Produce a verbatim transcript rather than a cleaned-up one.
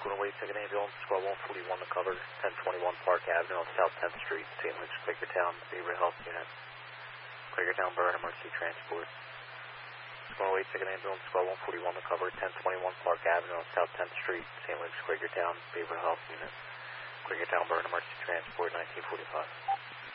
Squirrel Way, second ambulance, squad one forty-one to cover, ten twenty-one Park Avenue on South tenth Street, Saint Luke's, Quakertown, Beaver Health Unit. Quakertown Burn Emergency Transport. Squirrel Way, second ambulance, squad one forty-one to cover, ten twenty-one Park Avenue on South tenth Street, Saint Luke's, Quakertown, Beaver Health Unit. Quakertown Burn Emergency Transport, nineteen forty-five.